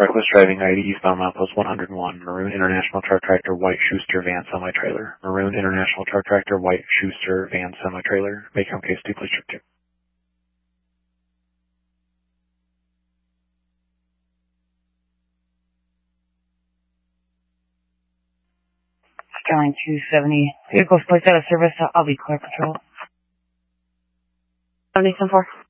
Reckless driving, ID eastbound mile post 101. Maroon International Truck Tractor, White Schuster Van Semi-Trailer. Maroon International Truck Tractor, White Schuster Van Semi-Trailer. Make home case 2, please trip 2. Sterling 270. Vehicles placed out of service. I'll be clear control. 77-4.